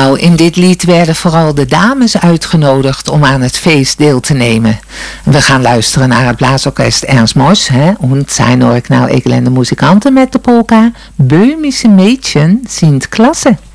Nou, in dit lied werden vooral de dames uitgenodigd om aan het feest deel te nemen. We gaan luisteren naar het blaasorkest Ernst Mosch, und seine original elende muzikanten met de polka Böhmische Mädchen sind klasse.